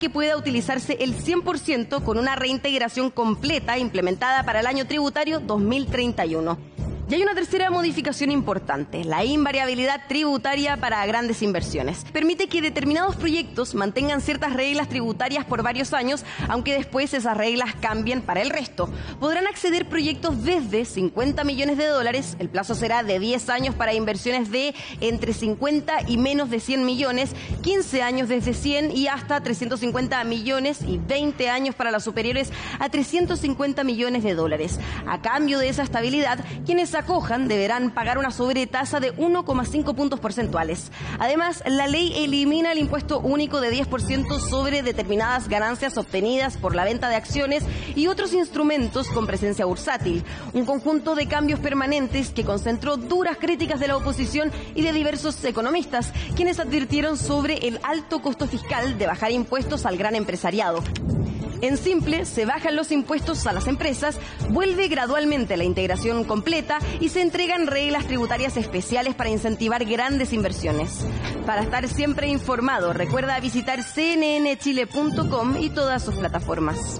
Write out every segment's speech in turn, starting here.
que pueda utilizarse el 100% con una reintegración completa implementada para el año tributario 2031. Y hay una tercera modificación importante, la invariabilidad tributaria para grandes inversiones. Permite que determinados proyectos mantengan ciertas reglas tributarias por varios años, aunque después esas reglas cambien para el resto. Podrán acceder proyectos desde $50 millones, el plazo será de 10 años para inversiones de entre 50 y menos de 100 millones, 15 años desde 100 y hasta 350 millones y 20 años para las superiores a $350 millones. A cambio de esa estabilidad, quienes acojan deberán pagar una sobretasa de 1,5 puntos porcentuales. Además, la ley elimina el impuesto único de 10% sobre determinadas ganancias obtenidas por la venta de acciones y otros instrumentos con presencia bursátil. Un conjunto de cambios permanentes que concentró duras críticas de la oposición y de diversos economistas, quienes advirtieron sobre el alto costo fiscal de bajar impuestos al gran empresariado. En simple, se bajan los impuestos a las empresas, vuelve gradualmente la integración completa y se entregan reglas tributarias especiales para incentivar grandes inversiones. Para estar siempre informado, recuerda visitar cnnchile.com y todas sus plataformas.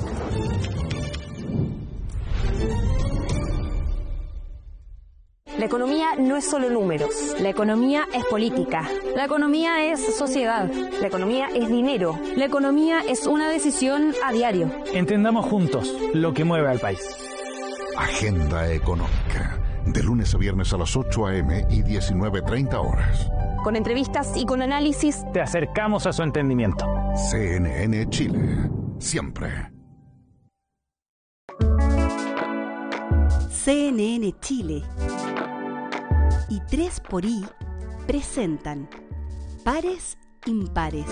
La economía no es solo números. La economía es política. La economía es sociedad. La economía es dinero. La economía es una decisión a diario. Entendamos juntos lo que mueve al país. Agenda Económica. De lunes a viernes a las 8 a.m. y 19:30 horas. Con entrevistas y con análisis. Te acercamos a su entendimiento. CNN Chile. Siempre. CNN Chile y 3xI presentan Pares Impares.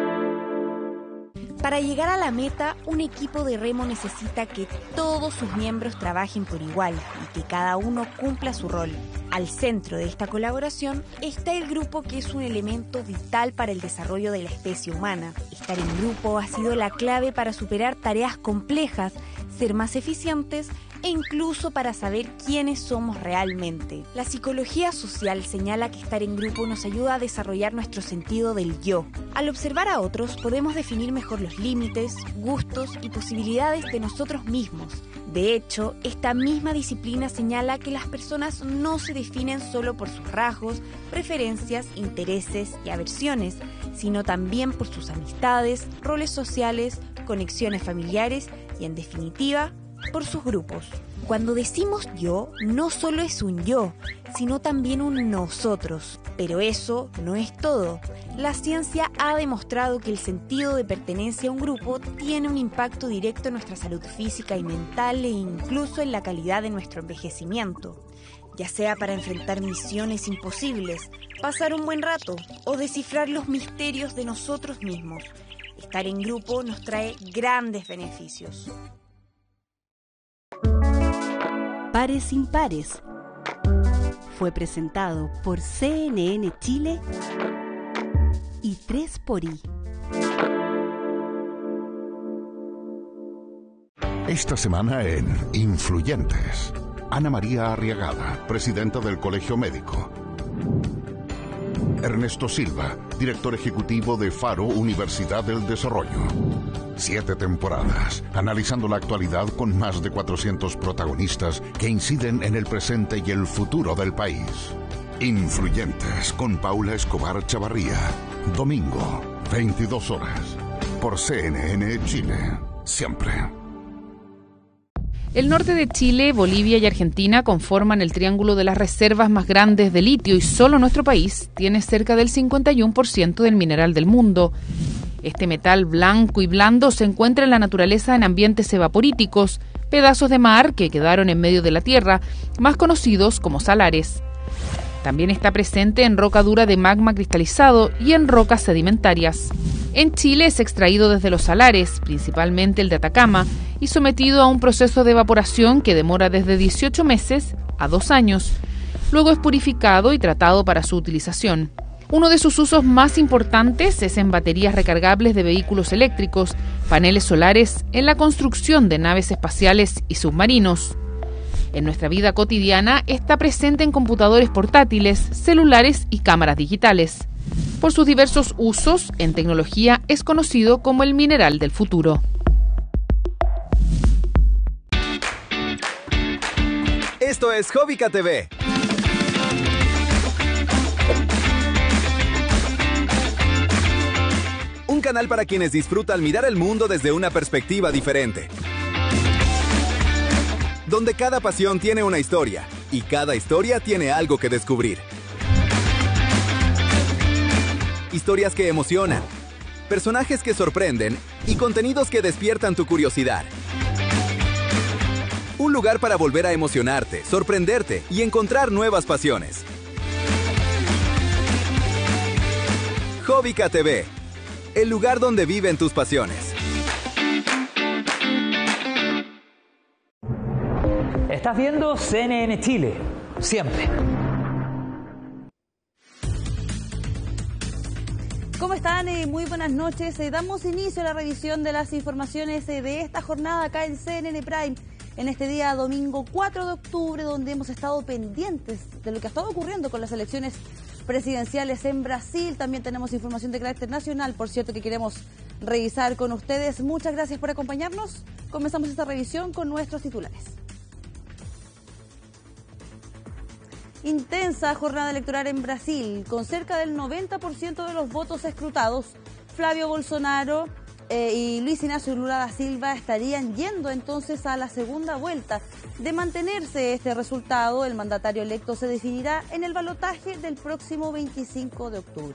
Para llegar a la meta, un equipo de remo necesita que todos sus miembros trabajen por igual y que cada uno cumpla su rol. Al centro de esta colaboración está el grupo, que es un elemento vital para el desarrollo de la especie humana. Estar en grupo ha sido la clave para superar tareas complejas, ser más eficientes e incluso para saber quiénes somos realmente. La psicología social señala que estar en grupo nos ayuda a desarrollar nuestro sentido del yo. Al observar a otros podemos definir mejor los límites, gustos y posibilidades de nosotros mismos. De hecho, esta misma disciplina señala que las personas no se definen solo por sus rasgos, preferencias, intereses y aversiones, sino también por sus amistades, roles sociales, conexiones familiares y, en definitiva, por sus grupos. Cuando decimos yo, no solo es un yo, sino también un nosotros. Pero eso no es todo. La ciencia ha demostrado que el sentido de pertenencia a un grupo tiene un impacto directo en nuestra salud física y mental e incluso en la calidad de nuestro envejecimiento. Ya sea para enfrentar misiones imposibles, pasar un buen rato o descifrar los misterios de nosotros mismos. Estar en grupo nos trae grandes beneficios. Pares Impares fue presentado por CNN Chile y 3xI. Esta semana en Influyentes, Ana María Arriagada, presidenta del Colegio Médico. Ernesto Silva, director ejecutivo de Faro Universidad del Desarrollo. 7 temporadas, analizando la actualidad con más de 400 protagonistas que inciden en el presente y el futuro del país. Influyentes con Paula Escobar Chavarría. Domingo, 22 horas. Por CNN Chile. Siempre. El norte de Chile, Bolivia y Argentina conforman el triángulo de las reservas más grandes de litio y solo nuestro país tiene cerca del 51% del mineral del mundo. Este metal blanco y blando se encuentra en la naturaleza en ambientes evaporíticos, pedazos de mar que quedaron en medio de la tierra, más conocidos como salares. También está presente en roca dura de magma cristalizado y en rocas sedimentarias. En Chile es extraído desde los salares, principalmente el de Atacama, y sometido a un proceso de evaporación que demora desde 18 meses a 2 años. Luego es purificado y tratado para su utilización. Uno de sus usos más importantes es en baterías recargables de vehículos eléctricos, paneles solares, en la construcción de naves espaciales y submarinos. En nuestra vida cotidiana está presente en computadores portátiles, celulares y cámaras digitales. Por sus diversos usos en tecnología es conocido como el mineral del futuro. Esto es Hobbica TV. Un canal para quienes disfrutan mirar el mundo desde una perspectiva diferente. Donde cada pasión tiene una historia y cada historia tiene algo que descubrir. Historias que emocionan, personajes que sorprenden y contenidos que despiertan tu curiosidad. Un lugar para volver a emocionarte, sorprenderte y encontrar nuevas pasiones. Hobbica TV, el lugar donde viven tus pasiones. Estás viendo CNN Chile, siempre. ¿Cómo están? Muy buenas noches. Damos inicio a la revisión de las informaciones de esta jornada acá en CNN Prime. En este día domingo 4 de octubre, donde hemos estado pendientes de lo que ha estado ocurriendo con las elecciones presidenciales en Brasil. También tenemos información de carácter nacional, por cierto, que queremos revisar con ustedes. Muchas gracias por acompañarnos. Comenzamos esta revisión con nuestros titulares. Intensa jornada electoral en Brasil, con cerca del 90% de los votos escrutados. Flavio Bolsonaro y Luis Ignacio Lula da Silva estarían yendo entonces a la segunda vuelta. De mantenerse este resultado, el mandatario electo se definirá en el balotaje del próximo 25 de octubre.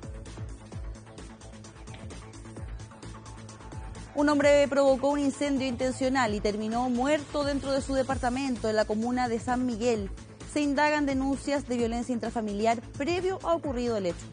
Un hombre provocó un incendio intencional y terminó muerto dentro de su departamento en la comuna de San Miguel. Se indagan denuncias de violencia intrafamiliar previo a ocurrido el hecho.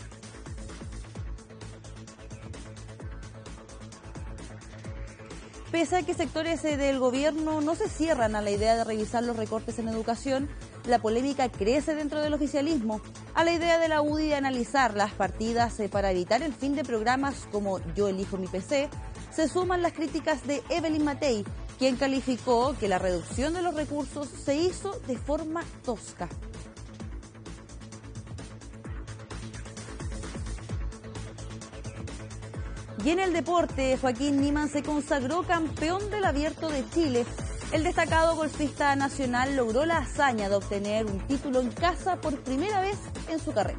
Pese a que sectores del gobierno no se cierran a la idea de revisar los recortes en educación, la polémica crece dentro del oficialismo. A la idea de la UDI de analizar las partidas para evitar el fin de programas como Yo elijo mi PC, se suman las críticas de Evelyn Matei, quien calificó que la reducción de los recursos se hizo de forma tosca. Y en el deporte, Joaquín Niemann se consagró campeón del Abierto de Chile. El destacado golfista nacional logró la hazaña de obtener un título en casa por primera vez en su carrera.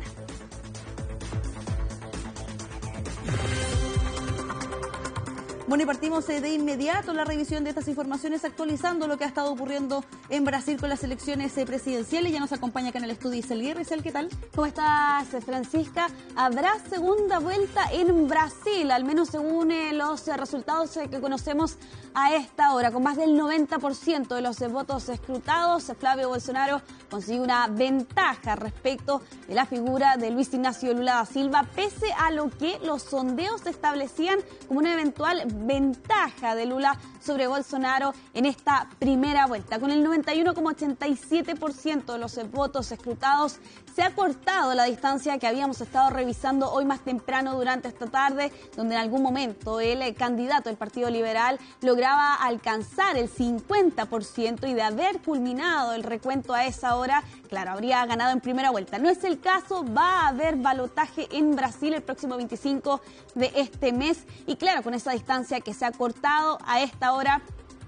Bueno, y partimos de inmediato la revisión de estas informaciones, actualizando lo que ha estado ocurriendo en Brasil con las elecciones presidenciales. Ya nos acompaña acá en el estudio Isel Guerra. Isel, ¿qué tal? ¿Cómo estás, Francisca? Habrá segunda vuelta en Brasil, al menos según los resultados que conocemos a esta hora. Con más del 90% de los votos escrutados, Flavio Bolsonaro consigue una ventaja respecto de la figura de Luis Ignacio Lula da Silva, pese a lo que los sondeos establecían como una eventual ventaja de Lula sobre Bolsonaro en esta primera vuelta. Con el 91,87% de los votos escrutados, se ha cortado la distancia que habíamos estado revisando hoy más temprano durante esta tarde, donde en algún momento el candidato del Partido Liberal lograba alcanzar el 50% y de haber culminado el recuento a esa hora, claro, habría ganado en primera vuelta. No es el caso, va a haber balotaje en Brasil el próximo 25 de este mes y claro, con esa distancia que se ha cortado a esta hora,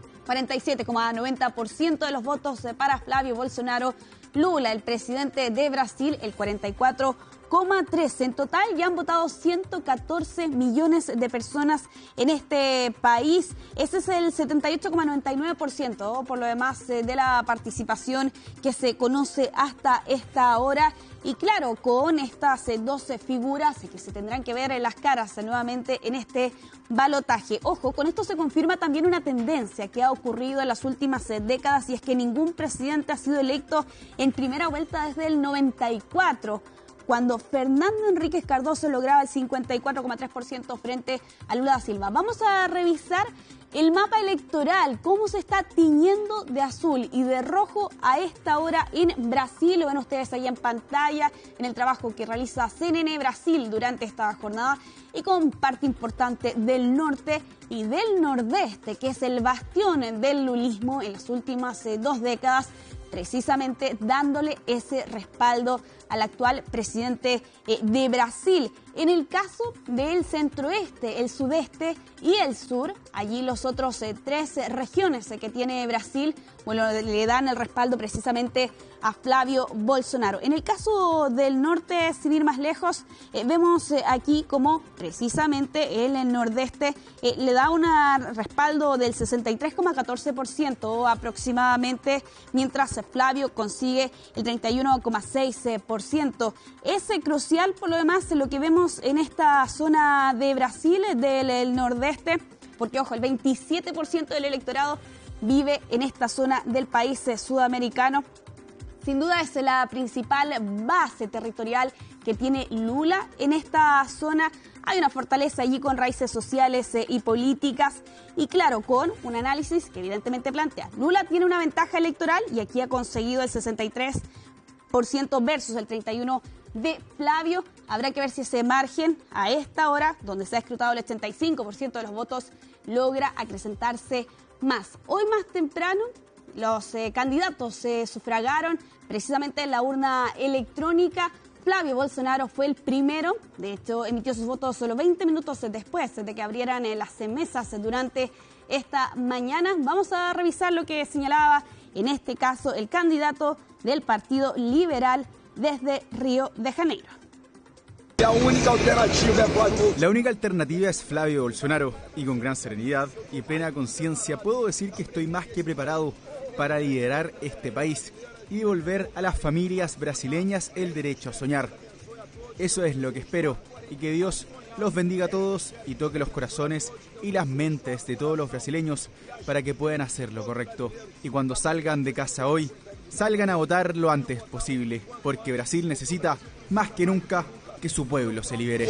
47,90% de los votos para Flavio Bolsonaro. Lula, el presidente de Brasil, el 44,13%. En total ya han votado 114 millones de personas en este país. Ese es el 78,99% por lo demás de la participación que se conoce hasta esta hora. Y claro, con estas 12 figuras que se tendrán que ver en las caras nuevamente en este balotaje. Ojo, con esto se confirma también una tendencia que ha ocurrido en las últimas décadas, y es que ningún presidente ha sido electo en primera vuelta desde el 94, cuando Fernando Enríquez Cardoso lograba el 54,3% frente a Lula da Silva. Vamos a revisar el mapa electoral, cómo se está tiñendo de azul y de rojo a esta hora en Brasil. Lo ven ustedes ahí en pantalla, en el trabajo que realiza CNN Brasil durante esta jornada, y con parte importante del norte y del nordeste, que es el bastión del lulismo en las últimas 2 décadas, precisamente dándole ese respaldo al actual presidente de Brasil. En el caso del centro-oeste, el sudeste y el sur, allí los otros 3 regiones que tiene Brasil, bueno, le dan el respaldo precisamente a Flavio Bolsonaro. En el caso del norte, sin ir más lejos, vemos aquí como precisamente el nordeste le da un respaldo del 63,14% aproximadamente, mientras Flavio consigue el 31,6%. Es crucial por lo demás lo que vemos en esta zona de Brasil, del nordeste, porque ojo, el 27% del electorado vive en esta zona del país sudamericano. Sin duda es la principal base territorial que tiene Lula en esta zona. Hay una fortaleza allí con raíces sociales y políticas y claro, con un análisis que evidentemente plantea. Lula tiene una ventaja electoral y aquí ha conseguido el 63% versus el 31% de Flavio. Habrá que ver si ese margen a esta hora, donde se ha escrutado el 85% de los votos, logra acrecentarse más. Hoy más temprano los candidatos se sufragaron precisamente en la urna electrónica. Flavio Bolsonaro fue el primero, de hecho emitió sus votos solo 20 minutos después de que abrieran las mesas durante esta mañana. Vamos a revisar lo que señalaba en este caso el candidato del Partido Liberal desde Río de Janeiro. La única alternativa es Flavio Bolsonaro y con gran serenidad y plena conciencia puedo decir que estoy más que preparado para liderar este país y devolver a las familias brasileñas el derecho a soñar. Eso es lo que espero y que Dios los bendiga a todos y toque los corazones y las mentes de todos los brasileños para que puedan hacer lo correcto. Y cuando salgan de casa hoy, salgan a votar lo antes posible, porque Brasil necesita más que nunca que su pueblo se libere.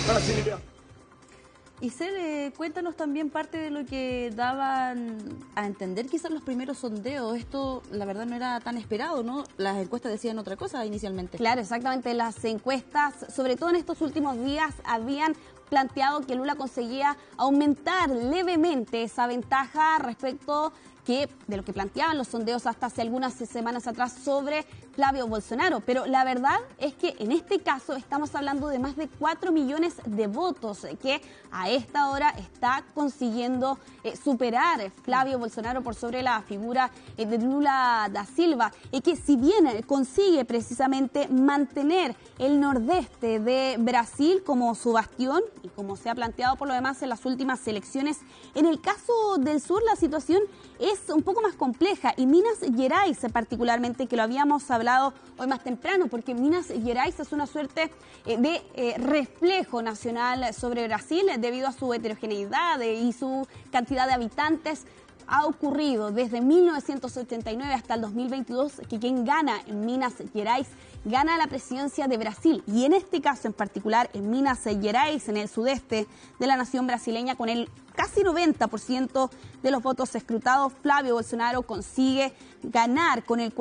Y cuéntanos también parte de lo que daban a entender quizás los primeros sondeos. Esto, la verdad, no era tan esperado, ¿no? Las encuestas decían otra cosa inicialmente. Claro, exactamente. Las encuestas, sobre todo en estos últimos días, habían planteado que Lula conseguía aumentar levemente esa ventaja respecto de lo que planteaban los sondeos hasta hace algunas semanas atrás sobre Flavio Bolsonaro. Pero la verdad es que en este caso estamos hablando de más de 4 millones de votos que a esta hora está consiguiendo superar Flavio Bolsonaro por sobre la figura de Lula da Silva. Y que si bien consigue precisamente mantener el nordeste de Brasil como su bastión y como se ha planteado por lo demás en las últimas elecciones, en el caso del sur la situación es un poco más compleja y Minas Gerais particularmente, que lo habíamos hablado hoy más temprano, porque Minas Gerais es una suerte de reflejo nacional sobre Brasil debido a su heterogeneidad y su cantidad de habitantes. Ha ocurrido desde 1989 hasta el 2022 que quien gana en Minas Gerais gana la presidencia de Brasil. Y en este caso en particular, en Minas Gerais, en el sudeste de la nación brasileña, con el casi 90% de los votos escrutados, Flavio Bolsonaro consigue ganar con el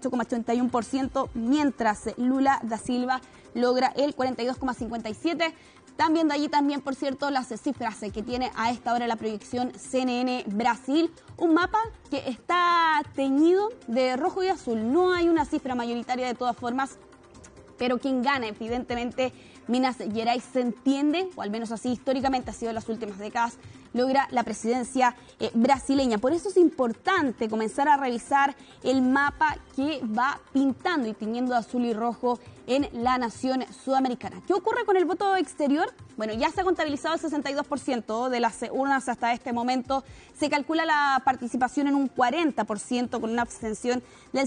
48,81%, mientras Lula da Silva logra el 42,57%. Están viendo allí también, por cierto, las cifras que tiene a esta hora la proyección CNN Brasil, un mapa que está teñido de rojo y azul. No hay una cifra mayoritaria de todas formas, pero quien gana, evidentemente, Minas Gerais se entiende, o al menos así históricamente ha sido en las últimas décadas, logra la presidencia brasileña. Por eso es importante comenzar a revisar el mapa que va pintando y tiñendo de azul y rojo en la nación sudamericana. ¿Qué ocurre con el voto exterior? Bueno, ya se ha contabilizado el 62% de las urnas hasta este momento. Se calcula la participación en un 40% con una abstención del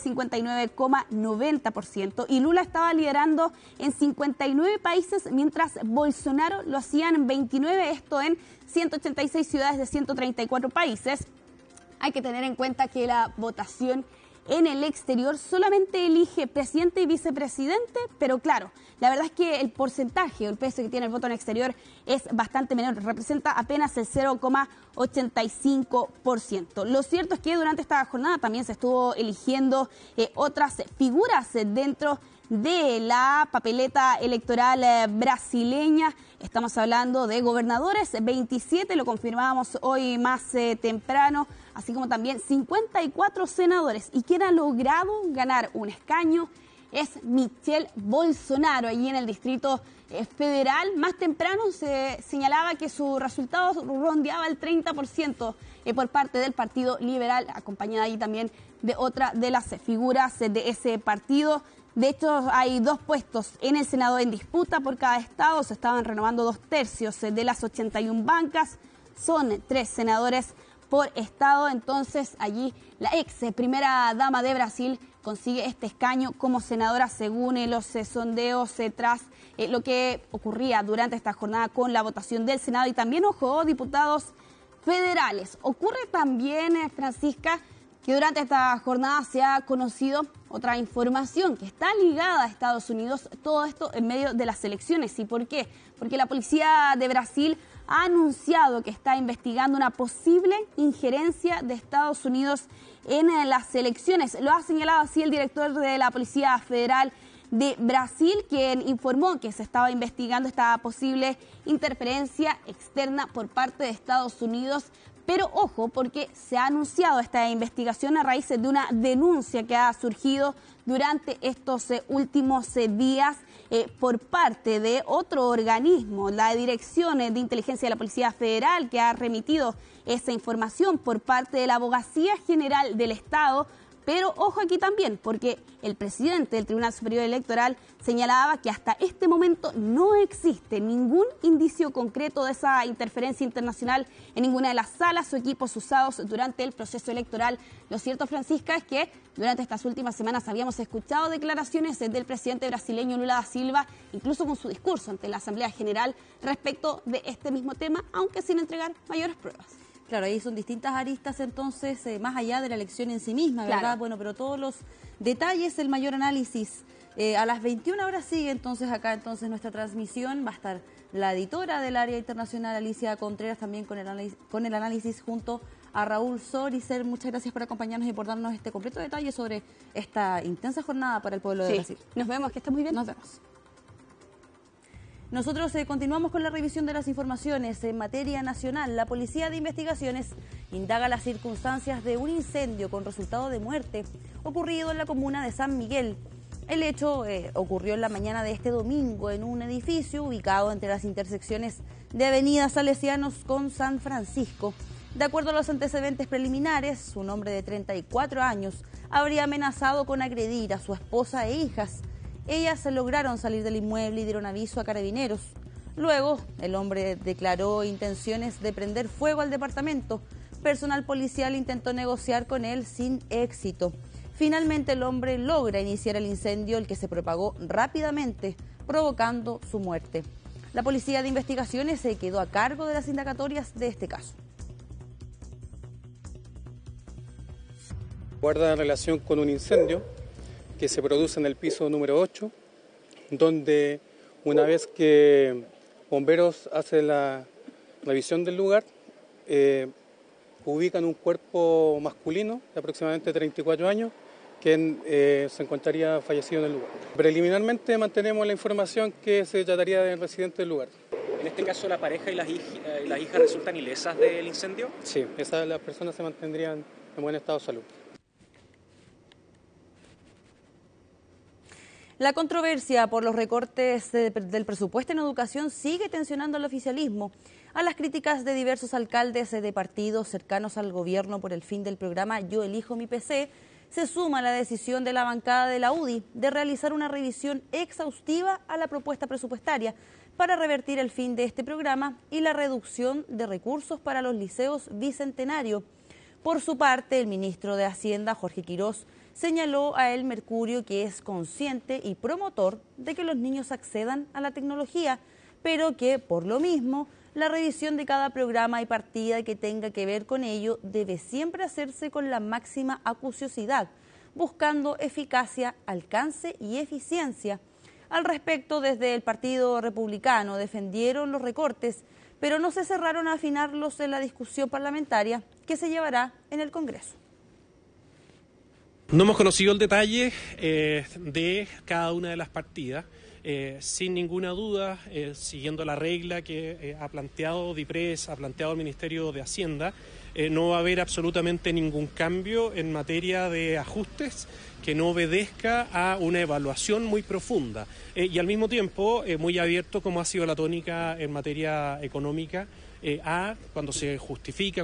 59,90%. Y Lula estaba liderando en 59 países, mientras Bolsonaro lo hacía en 29, esto en 186 ciudades de 134 países. Hay que tener en cuenta que la votación en el exterior solamente elige presidente y vicepresidente, pero claro, la verdad es que el porcentaje o el peso que tiene el voto en el exterior es bastante menor, representa apenas el 0,85%. Lo cierto es que durante esta jornada también se estuvo eligiendo otras figuras dentro de la papeleta electoral brasileña. Estamos hablando de gobernadores, 27, lo confirmábamos hoy más temprano, así como también 54 senadores. Y quien ha logrado ganar un escaño es Michel Bolsonaro, allí en el Distrito Federal. Más temprano se señalaba que su resultado rondeaba el 30% por parte del Partido Liberal, acompañada ahí también de otra de las figuras de ese partido. De hecho, hay 2 puestos en el Senado en disputa por cada estado. Se estaban renovando 2/3 de las 81 bancas. Son 3 senadores por estado. Entonces, allí la ex primera dama de Brasil consigue este escaño como senadora según los sondeos tras lo que ocurría durante esta jornada con la votación del Senado. Y también, ojo, diputados federales. Ocurre también, Francisca, que durante esta jornada se ha conocido otra información que está ligada a Estados Unidos, todo esto en medio de las elecciones. ¿Y por qué? Porque la policía de Brasil ha anunciado que está investigando una posible injerencia de Estados Unidos en las elecciones. Lo ha señalado así el director de la Policía Federal de Brasil, quien informó que se estaba investigando esta posible interferencia externa por parte de Estados Unidos. Pero ojo, porque se ha anunciado esta investigación a raíz de una denuncia que ha surgido durante estos últimos días por parte de otro organismo, la Dirección de Inteligencia de la Policía Federal, que ha remitido esa información por parte de la Abogacía General del Estado. Pero ojo aquí también, porque el presidente del Tribunal Superior Electoral señalaba que hasta este momento no existe ningún indicio concreto de esa interferencia internacional en ninguna de las salas o equipos usados durante el proceso electoral. Lo cierto, Francisca, es que durante estas últimas semanas habíamos escuchado declaraciones del presidente brasileño Lula da Silva, incluso con su discurso ante la Asamblea General respecto de este mismo tema, aunque sin entregar mayores pruebas. Claro, ahí son distintas aristas entonces, más allá de la elección en sí misma, ¿verdad? Claro. Bueno, pero todos los detalles, el mayor análisis. A las 21 horas sigue entonces acá nuestra transmisión. Va a estar la editora del área internacional, Alicia Contreras, también con el análisis junto a Raúl Soricer. Muchas gracias por acompañarnos y por darnos este completo detalle sobre esta intensa jornada para el pueblo de Brasil. Nos vemos, que esté muy bien. Nos vemos. Nosotros continuamos con la revisión de las informaciones en materia nacional. La Policía de Investigaciones indaga las circunstancias de un incendio con resultado de muerte ocurrido en la comuna de San Miguel. El hecho ocurrió en la mañana de este domingo en un edificio ubicado entre las intersecciones de Avenida Salesianos con San Francisco. De acuerdo a los antecedentes preliminares, un hombre de 34 años habría amenazado con agredir a su esposa e hijas. Ellas lograron salir del inmueble y dieron aviso a carabineros. Luego, el hombre declaró intenciones de prender fuego al departamento. Personal policial intentó negociar con él sin éxito. Finalmente, el hombre logra iniciar el incendio, el que se propagó rápidamente, provocando su muerte. La Policía de Investigaciones se quedó a cargo de las indagatorias de este caso. Guarda en relación con un incendio que se produce en el piso número 8, donde una vez que bomberos hacen la revisión del lugar, ubican un cuerpo masculino de aproximadamente 34 años que se encontraría fallecido en el lugar. Preliminarmente mantenemos la información que se trataría del residente del lugar. En este caso, ¿la pareja y las hijas resultan ilesas del incendio? Sí, las personas se mantendrían en buen estado de salud. La controversia por los recortes del presupuesto en educación sigue tensionando al oficialismo. A las críticas de diversos alcaldes de partidos cercanos al gobierno por el fin del programa Yo Elijo Mi PC, se suma la decisión de la bancada de la UDI de realizar una revisión exhaustiva a la propuesta presupuestaria para revertir el fin de este programa y la reducción de recursos para los liceos bicentenario. Por su parte, el ministro de Hacienda, Jorge Quirós, señaló a El Mercurio que es consciente y promotor de que los niños accedan a la tecnología, pero que, por lo mismo, la revisión de cada programa y partida que tenga que ver con ello debe siempre hacerse con la máxima acuciosidad, buscando eficacia, alcance y eficiencia. Al respecto, desde el Partido Republicano defendieron los recortes, pero no se cerraron a afinarlos en la discusión parlamentaria que se llevará en el Congreso. No hemos conocido el detalle de cada una de las partidas. Sin ninguna duda, siguiendo la regla que ha planteado DIPRES, ha planteado el Ministerio de Hacienda, no va a haber absolutamente ningún cambio en materia de ajustes que no obedezca a una evaluación muy profunda y al mismo tiempo muy abierto, como ha sido la tónica en materia económica, cuando se justifica